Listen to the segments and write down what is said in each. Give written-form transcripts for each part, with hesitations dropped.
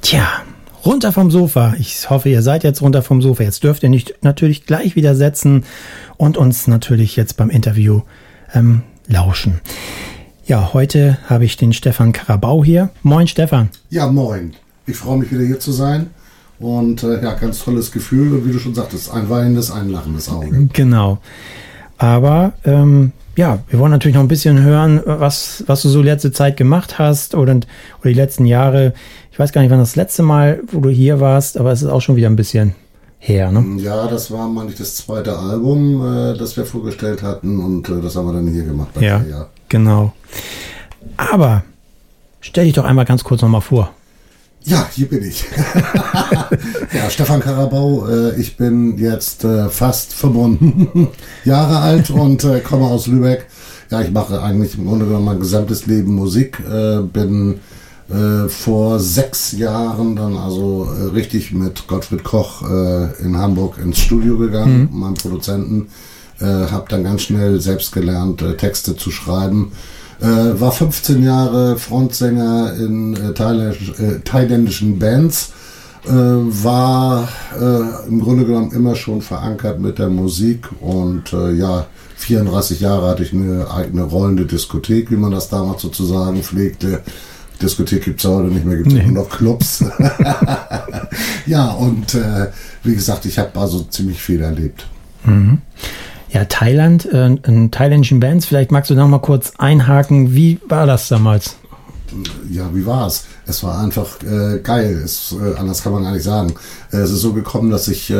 Tja, runter vom Sofa. Ich hoffe, ihr seid jetzt runter vom Sofa. Jetzt dürft ihr nicht natürlich gleich wieder setzen und uns natürlich jetzt beim Interview lauschen. Ja, heute habe ich den Stefan Karabau hier. Moin, Stefan. Ja, moin. Ich freue mich wieder hier zu sein. Und ja, ganz tolles Gefühl. Und wie du schon sagtest, ein weinendes, ein lachendes Auge. Genau. Aber ja, wir wollen natürlich noch ein bisschen hören, was du so letzte Zeit gemacht hast oder die letzten Jahre. Ich weiß gar nicht, wann das letzte Mal, wo du hier warst, aber es ist auch schon wieder ein bisschen her, ne? Ja, das war mal nicht das zweite Album, das wir vorgestellt hatten, und das haben wir dann hier gemacht. Ja, genau. Aber stell dich doch einmal ganz kurz nochmal vor. Ja, hier bin ich. Ja, Stefan Karabau, ich bin jetzt fast 5 Jahre alt und komme aus Lübeck. Ja, ich mache eigentlich im Grunde genommen mein gesamtes Leben Musik. Bin vor 6 Jahren dann also richtig mit Gottfried Koch in Hamburg ins Studio gegangen, meinem Produzenten. Habe dann ganz schnell selbst gelernt, Texte zu schreiben. War 15 Jahre Frontsänger in thailändischen Bands, war im Grunde genommen immer schon verankert mit der Musik und ja, 34 Jahre hatte ich eine eigene rollende Diskothek, wie man das damals sozusagen pflegte. Diskothek gibt es heute nicht mehr, gibt es nur noch Clubs. Ja, und wie gesagt, ich habe also ziemlich viel erlebt. Mhm. Ja, Thailand, in thailändischen Bands, vielleicht magst du noch mal kurz einhaken, wie war das damals? Ja, wie war es? Es war einfach geil, anders kann man gar nicht sagen. Es ist so gekommen, dass ich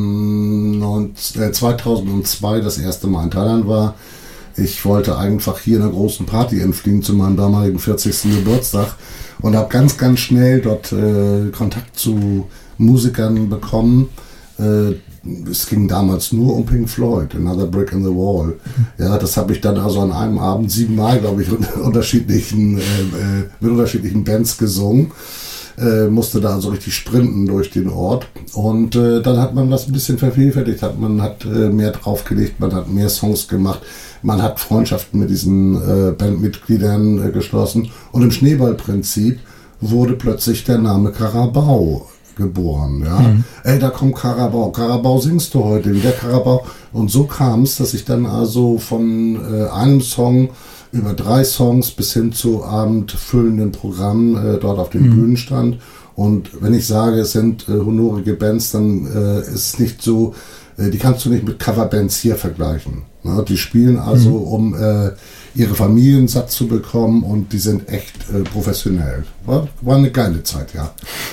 2002 das erste Mal in Thailand war. Ich wollte einfach hier einer großen Party entfliehen zu meinem damaligen 40. Geburtstag und habe ganz, ganz schnell dort Kontakt zu Musikern bekommen. Es ging damals nur um Pink Floyd, Another Brick in the Wall. Ja, das habe ich dann also an einem Abend 7 Mal, glaube ich, mit unterschiedlichen Bands gesungen. Musste da also richtig sprinten durch den Ort. Und dann hat man das ein bisschen vervielfältigt. Man hat mehr draufgelegt, man hat mehr Songs gemacht, man hat Freundschaften mit diesen Bandmitgliedern geschlossen. Und im Schneeballprinzip wurde plötzlich der Name Karabau geboren, ja. Ey, da kommt Karabau. Karabau singst du heute wieder, Karabau. Und so kam es, dass ich dann also von einem Song über 3 Songs bis hin zu abendfüllenden Programmen dort auf den Bühnen stand. Und wenn ich sage, es sind honorige Bands, dann ist es nicht so, die kannst du nicht mit Coverbands hier vergleichen. Ne? Die spielen also, um ihre Familien satt zu bekommen, und die sind echt professionell. War eine geile Zeit, ja.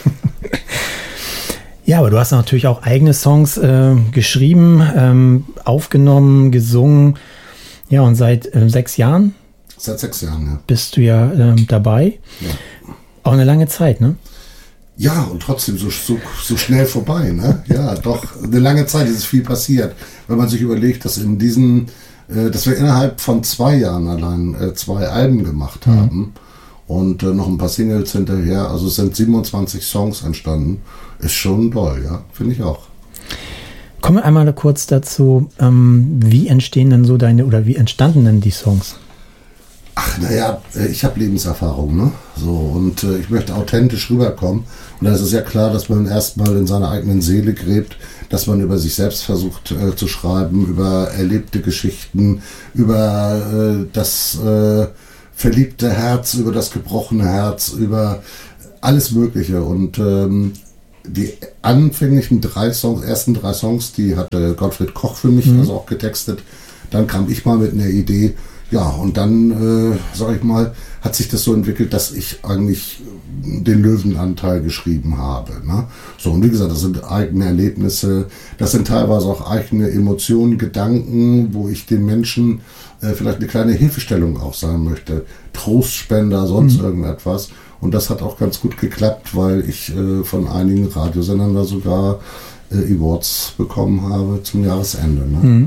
Ja, aber du hast natürlich auch eigene Songs geschrieben, aufgenommen, gesungen. Ja, und seit 6 Jahren? Seit 6 Jahren, ja. Bist du ja dabei. Ja. Auch eine lange Zeit, ne? Ja, und trotzdem so schnell vorbei, ne? Ja, doch, eine lange Zeit, es ist viel passiert. Wenn man sich überlegt, dass dass wir innerhalb von 2 Jahren allein 2 Alben gemacht haben und noch ein paar Singles hinterher, also es sind 27 Songs entstanden. Ist schon toll, ja, finde ich auch. Kommen wir einmal kurz dazu, wie wie entstanden denn die Songs? Ach, naja, ich habe Lebenserfahrung, ne? So, und ich möchte authentisch rüberkommen. Und da ist es ja klar, dass man erstmal in seiner eigenen Seele gräbt, dass man über sich selbst versucht zu schreiben, über erlebte Geschichten, über das verliebte Herz, über das gebrochene Herz, über alles Mögliche. Und die anfänglichen ersten drei Songs, die hatte Gottfried Koch für mich also auch getextet. Dann kam ich mal mit einer Idee. Ja, und dann, sag ich mal, hat sich das so entwickelt, dass ich eigentlich den Löwenanteil geschrieben habe. Ne? So, und wie gesagt, das sind eigene Erlebnisse, das sind teilweise auch eigene Emotionen, Gedanken, wo ich den Menschen vielleicht eine kleine Hilfestellung auch sein möchte. Trostspender, sonst irgendetwas. Und das hat auch ganz gut geklappt, weil ich von einigen Radiosendern da sogar Awards bekommen habe zum Jahresende. Ne?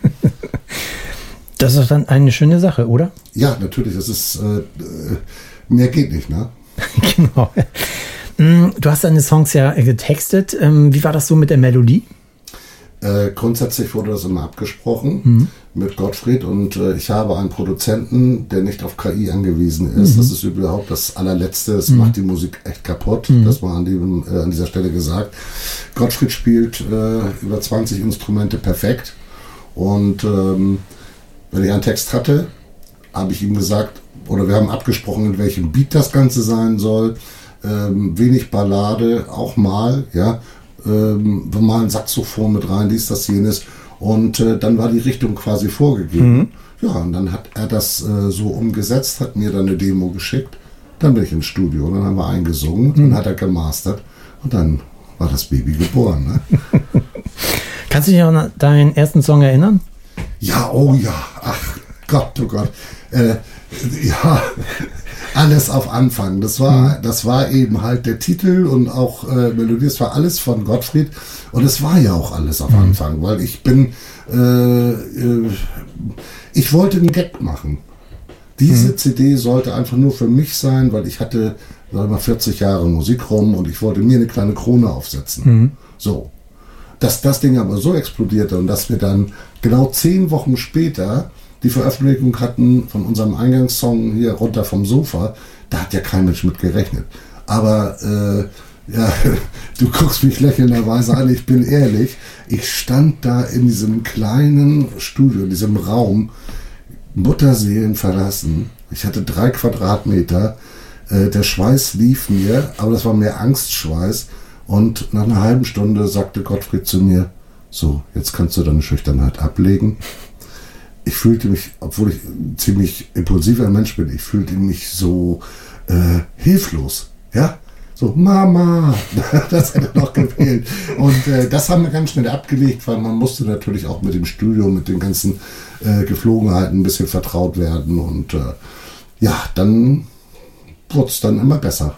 Das ist dann eine schöne Sache, oder? Ja, natürlich. Das ist mehr geht nicht, ne? Genau. Du hast deine Songs ja getextet. Wie war das so mit der Melodie? Grundsätzlich wurde das immer abgesprochen. mit Gottfried und ich habe einen Produzenten, der nicht auf KI angewiesen ist. Das ist überhaupt das allerletzte. Das macht die Musik echt kaputt. Das war an dieser Stelle gesagt. Gottfried spielt über 20 Instrumente perfekt und wenn ich einen Text hatte, habe ich ihm gesagt, oder wir haben abgesprochen, in welchem Beat das Ganze sein soll. Wenig Ballade, auch mal, ja. Mal ein Saxophon mit rein, dies, das, jenes. Und dann war die Richtung quasi vorgegeben. Ja, und dann hat er das so umgesetzt, hat mir dann eine Demo geschickt. Dann bin ich ins Studio, dann haben wir eingesungen, dann hat er gemastert und dann war das Baby geboren. Ne? Kannst du dich auch an deinen ersten Song erinnern? Ja, oh ja, ach Gott, oh Gott. Ja, alles auf Anfang. Das war eben halt der Titel und auch Melodie. Es war alles von Gottfried und es war ja auch alles auf Anfang, weil ich wollte einen Gag machen. Diese CD sollte einfach nur für mich sein, weil ich hatte, sag mal, 40 Jahre Musik rum und ich wollte mir eine kleine Krone aufsetzen. So. Dass das Ding aber so explodierte und dass wir dann genau 10 Wochen später die Veröffentlichung hatten von unserem Eingangssong hier runter vom Sofa, da hat ja kein Mensch mit gerechnet. Aber ja, du guckst mich lächelnderweise an, ich bin ehrlich, ich stand da in diesem kleinen Studio, in diesem Raum, Mutterseelen verlassen. Ich hatte 3 Quadratmeter, der Schweiß lief mir, aber das war mehr Angstschweiß. Und nach einer halben Stunde sagte Gottfried zu mir, so, jetzt kannst du deine Schüchternheit ablegen. Ich fühlte mich, obwohl ich ein ziemlich impulsiver Mensch bin, ich fühlte mich so hilflos. Ja, so Mama, das hätte noch gefehlt. Und das haben wir ganz schnell abgelegt, weil man musste natürlich auch mit dem Studio, mit den ganzen Geflogenheiten ein bisschen vertraut werden. Und ja, dann wurde es dann immer besser.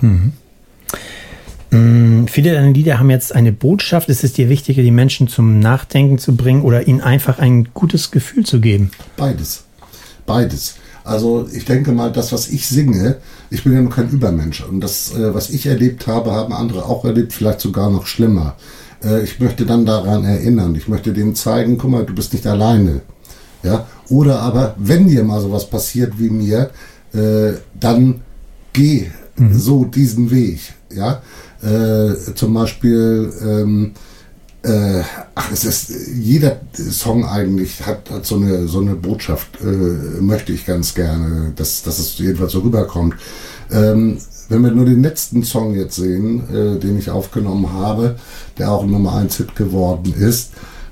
Viele deiner Lieder haben jetzt eine Botschaft. Ist es dir wichtiger, die Menschen zum Nachdenken zu bringen oder ihnen einfach ein gutes Gefühl zu geben? Beides. Also ich denke mal, das, was ich singe, ich bin ja noch kein Übermensch. Und das, was ich erlebt habe, haben andere auch erlebt, vielleicht sogar noch schlimmer. Ich möchte dann daran erinnern. Ich möchte denen zeigen, guck mal, du bist nicht alleine. Ja? Oder aber, wenn dir mal sowas passiert wie mir, dann geh so diesen Weg. Ja? Zum Beispiel, es ist jeder Song eigentlich hat so eine Botschaft, möchte ich ganz gerne, dass es jedenfalls so rüberkommt. Wenn wir nur den letzten Song jetzt sehen, den ich aufgenommen habe, der auch ein Nummer 1 Hit geworden ist,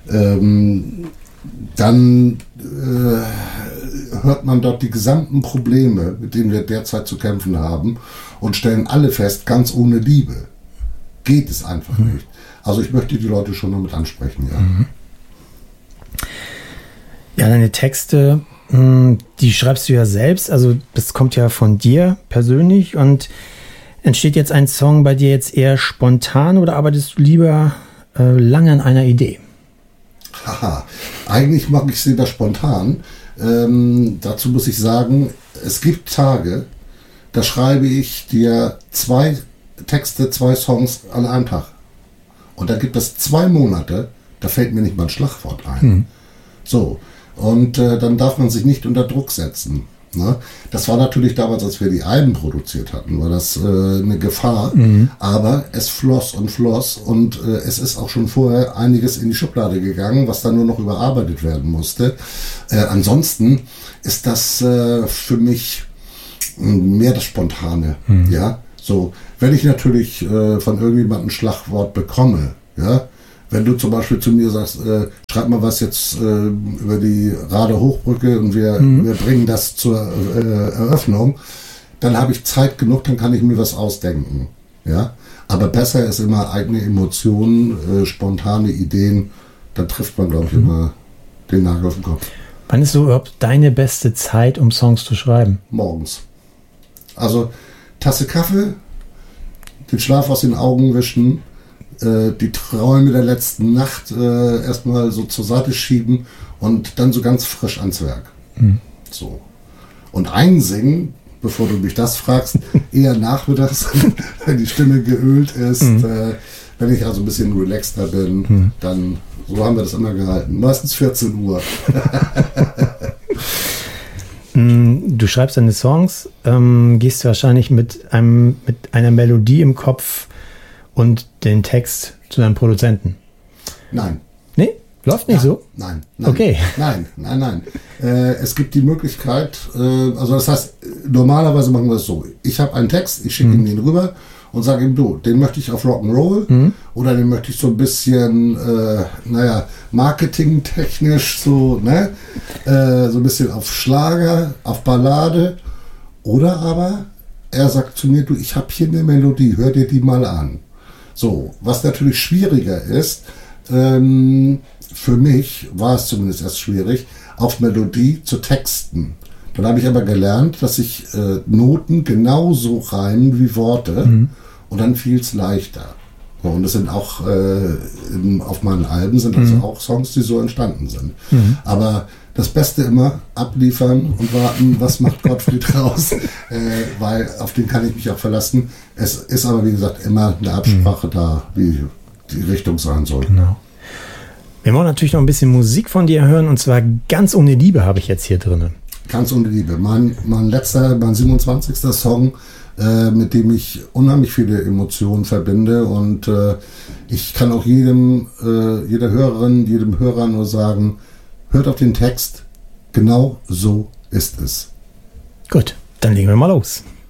dann hört man dort die gesamten Probleme, mit denen wir derzeit zu kämpfen haben und stellen alle fest, ganz ohne Liebe geht es einfach nicht. Also ich möchte die Leute schon damit ansprechen, ja. Ja, deine Texte, die schreibst du ja selbst, also das kommt ja von dir persönlich und entsteht jetzt ein Song bei dir jetzt eher spontan oder arbeitest du lieber lange an einer Idee? Haha, eigentlich mache ich es lieber spontan. Dazu muss ich sagen, es gibt Tage, da schreibe ich dir 2 Texte, 2 Songs an einem Tag. Und da gibt es 2 Monate, da fällt mir nicht mal ein Schlagwort ein. So, und dann darf man sich nicht unter Druck setzen. Ne? Das war natürlich damals, als wir die Alben produziert hatten, war das eine Gefahr. Aber es floss und es ist auch schon vorher einiges in die Schublade gegangen, was dann nur noch überarbeitet werden musste. Ansonsten ist das für mich mehr das Spontane. Ja, so, wenn ich natürlich von irgendjemandem ein Schlagwort bekomme, ja, wenn du zum Beispiel zu mir sagst, schreib mal was jetzt über die Rader Hochbrücke und wir bringen das zur Eröffnung, dann habe ich Zeit genug, dann kann ich mir was ausdenken. Ja? Aber besser ist immer eigene Emotionen, spontane Ideen, dann trifft man, glaube ich, immer den Nagel auf den Kopf. Wann ist so überhaupt deine beste Zeit, um Songs zu schreiben? Morgens. Also Tasse Kaffee, den Schlaf aus den Augen wischen, die Träume der letzten Nacht erstmal so zur Seite schieben und dann so ganz frisch ans Werk. So. Und einsingen, bevor du mich das fragst, eher nachmittags, wenn die Stimme geölt ist. Wenn ich also ein bisschen relaxter bin, dann, so haben wir das immer gehalten. Meistens 14 Uhr. Du schreibst deine Songs, gehst wahrscheinlich mit einer Melodie im Kopf und den Text zu deinem Produzenten. Nein. Nee? Läuft nicht so? Nein. Okay. Nein. Es gibt die Möglichkeit, also das heißt, normalerweise machen wir es so. Ich habe einen Text, ich schicke ihm den rüber und sage ihm, du, den möchte ich auf Rock'n'Roll oder den möchte ich so ein bisschen, marketingtechnisch so, ne? So ein bisschen auf Schlager, auf Ballade. Oder aber er sagt zu mir, du, ich habe hier eine Melodie, hör dir die mal an. So, was natürlich schwieriger ist, für mich war es zumindest erst schwierig, auf Melodie zu texten. Dann habe ich aber gelernt, dass sich Noten genauso reimen wie Worte und dann fiel es leichter. So, und es sind auch auf meinen Alben sind also auch Songs, die so entstanden sind. Aber das Beste immer abliefern und warten, was macht Gottfried raus, weil auf den kann ich mich auch verlassen. Es ist aber, wie gesagt, immer eine Absprache da, wie die Richtung sein soll. Genau. Wir wollen natürlich noch ein bisschen Musik von dir hören und zwar Ganz ohne Liebe habe ich jetzt hier drin. Ganz ohne Liebe. Mein 27. Song, mit dem ich unheimlich viele Emotionen verbinde und ich kann auch jeder Hörerin, jedem Hörer nur sagen, hört auf den Text, genau so ist es. Gut, dann legen wir mal los.